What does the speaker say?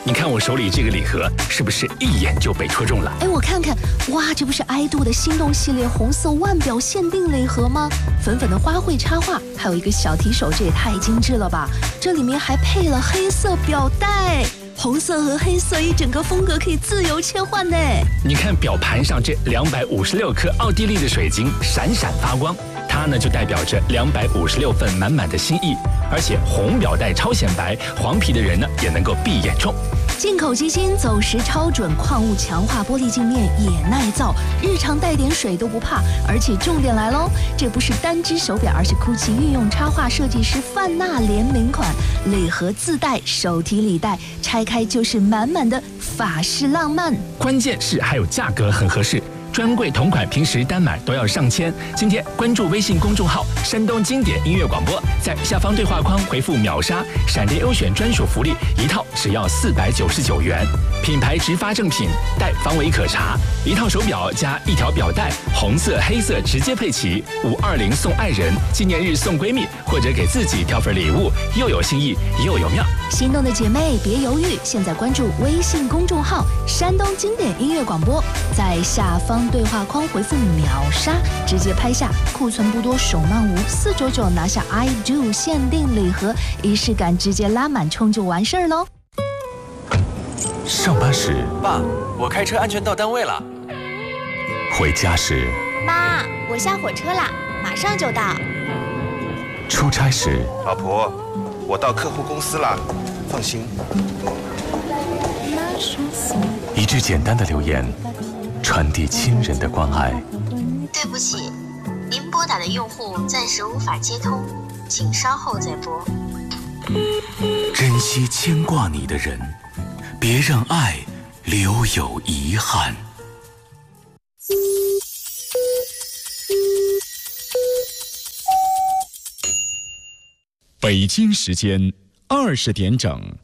你看我手里这个礼盒，是不是一眼就被戳中了？ 哎，我看看，哇，这不是爱度的心动系列红色腕表限定礼盒吗？粉粉的花卉插画，还有一个小提手，这也太精致了吧！这里面还配了黑色表带。红色和黑色一整个风格可以自由切换呢。 你看表盘上这256颗奥地利的水晶闪闪发光，它呢就代表着256份满满的心意。而且红表带超显白，黄皮的人呢也能够闭眼冲。 进口机芯走时超准，矿物强化玻璃镜面也耐造，日常带点水都不怕。而且重点来喽，这不是单只手表，而是 GUCCI 御用插画设计师范娜联名款，礼盒自带手提礼袋，拆开就是满满的法式浪漫。 关键是还有价格很合适。专柜同款平时单买都要上千。今天关注微信公众号山东经典音乐广播，在下方对话框回复秒杀，闪电优选专属福利一套只要499元，品牌直发正品，带方为可查，一套手表加一条表带，红色黑色直接配齐，520送爱人，纪念日送闺蜜，或者给自己挑份礼物，又有新意又有妙。 心动的姐妹别犹豫，现在关注微信公众号山东经典音乐广播，在下方对话框回复秒杀，直接拍下库存不多手慢无499拿下 I Do 限定礼盒，仪式感直接拉满冲就完事儿喽。 上班时， 爸，我开车安全到单位了。 回家时， 妈，我下火车啦，马上就到。 出差时， 老婆，我到客户公司啦，放心。 一句简单的留言，传递亲人的关爱。 对不起，您拨打的用户暂时无法接通，请稍后再拨。 珍惜牵挂你的人，别让爱留有遗憾。 北京时间20点整。